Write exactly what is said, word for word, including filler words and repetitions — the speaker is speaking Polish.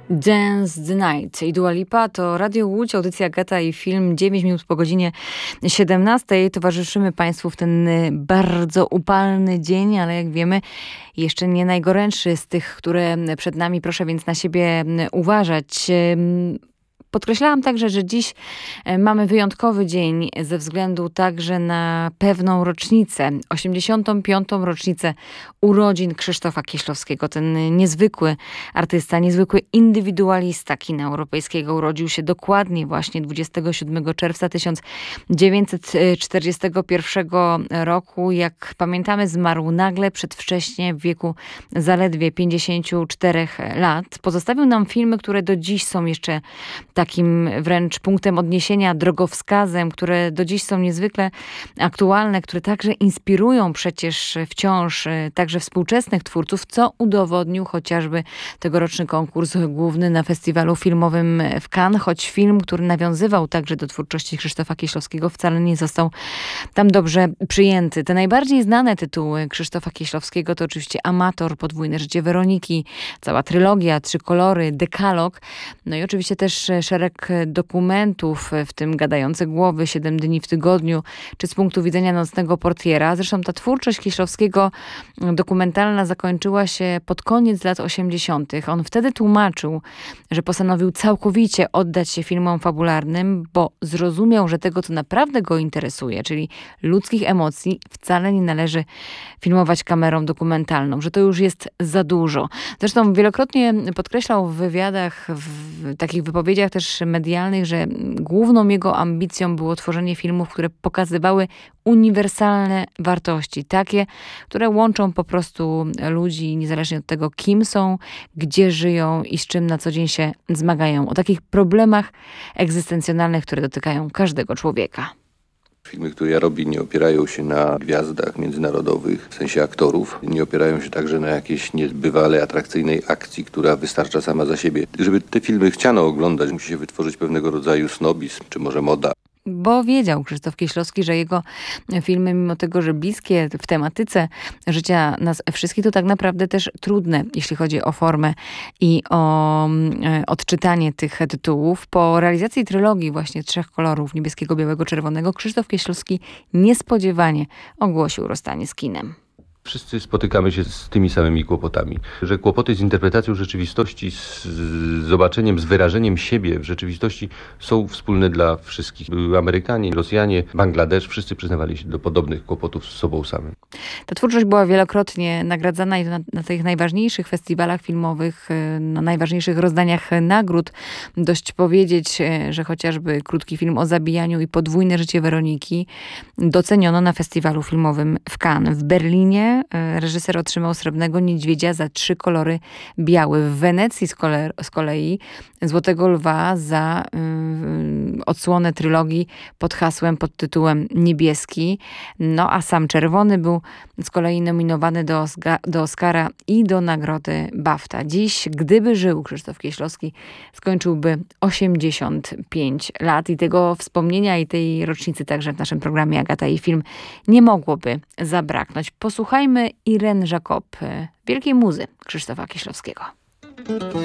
Dance the Night i Dua Lipa to Radio Łódź, audycja Agata i film dziewięć minut po godzinie siedemnastej. Towarzyszymy Państwu w ten bardzo upalny dzień, ale jak wiemy jeszcze nie najgorętszy z tych, które przed nami. Proszę więc na siebie uważać. Podkreślałam także, że dziś mamy wyjątkowy dzień ze względu także na pewną rocznicę, osiemdziesiątą piątą rocznicę urodzin Krzysztofa Kieślowskiego. Ten niezwykły artysta, niezwykły indywidualista kina europejskiego urodził się dokładnie właśnie dwudziestego siódmego czerwca tysiąc dziewięćset czterdziestego pierwszego roku. Jak pamiętamy, zmarł nagle, przedwcześnie, w wieku zaledwie pięćdziesięciu czterech lat. Pozostawił nam filmy, które do dziś są jeszcze takim wręcz punktem odniesienia, drogowskazem, które do dziś są niezwykle aktualne, które także inspirują przecież wciąż także współczesnych twórców, co udowodnił chociażby tegoroczny konkurs główny na festiwalu filmowym w Cannes, choć film, który nawiązywał także do twórczości Krzysztofa Kieślowskiego, wcale nie został tam dobrze przyjęty. Te najbardziej znane tytuły Krzysztofa Kieślowskiego to oczywiście Amator, Podwójne życie Weroniki, cała trylogia, Trzy kolory, Dekalog, no i oczywiście też szereg dokumentów, w tym Gadające głowy, Siedem dni w tygodniu, czy Z punktu widzenia nocnego portiera. Zresztą ta twórczość Kieślowskiego dokumentalna zakończyła się pod koniec lat osiemdziesiątych. On wtedy tłumaczył, że postanowił całkowicie oddać się filmom fabularnym, bo zrozumiał, że tego, co naprawdę go interesuje, czyli ludzkich emocji, wcale nie należy filmować kamerą dokumentalną, że to już jest za dużo. Zresztą wielokrotnie podkreślał w wywiadach, w takich wypowiedziach też medialnych, że główną jego ambicją było tworzenie filmów, które pokazywały uniwersalne wartości, takie, które łączą po prostu ludzi, niezależnie od tego, kim są, gdzie żyją i z czym na co dzień się zmagają. O takich problemach egzystencjonalnych, które dotykają każdego człowieka. Filmy, które ja robię, nie opierają się na gwiazdach międzynarodowych, w sensie aktorów. Nie opierają się także na jakiejś niezbywale atrakcyjnej akcji, która wystarcza sama za siebie. Żeby te filmy chciano oglądać, musi się wytworzyć pewnego rodzaju snobizm, czy może moda. Bo wiedział Krzysztof Kieślowski, że jego filmy, mimo tego, że bliskie w tematyce życia nas wszystkich, to tak naprawdę też trudne, jeśli chodzi o formę i o e, odczytanie tych tytułów. Po realizacji trylogii właśnie Trzech kolorów, niebieskiego, białego, czerwonego, Krzysztof Kieślowski niespodziewanie ogłosił rozstanie z kinem. Wszyscy spotykamy się z tymi samymi kłopotami. Że kłopoty z interpretacją rzeczywistości, z zobaczeniem, z wyrażeniem siebie w rzeczywistości są wspólne dla wszystkich. Były Amerykanie, Rosjanie, Bangladesz, wszyscy przyznawali się do podobnych kłopotów z sobą samym. Ta twórczość była wielokrotnie nagradzana i na, na tych najważniejszych festiwalach filmowych, na najważniejszych rozdaniach nagród. Dość powiedzieć, że chociażby krótki film o zabijaniu i Podwójne życie Weroniki doceniono na festiwalu filmowym w Cannes. W Berlinie reżyser otrzymał Srebrnego Niedźwiedzia za Trzy kolory biały. W Wenecji z, kole, z kolei Złotego Lwa za y, odsłonę trylogii pod hasłem, pod tytułem Niebieski. No a sam Czerwony był z kolei nominowany do, Osga, do Oscara i do nagrody BAFTA. Dziś, gdyby żył Krzysztof Kieślowski, skończyłby osiemdziesiąt pięć lat i tego wspomnienia i tej rocznicy także w naszym programie Agata i Film nie mogłoby zabraknąć. Posłuchajmy Irene Jacob, wielkiej muzy Krzysztofa Kieślowskiego.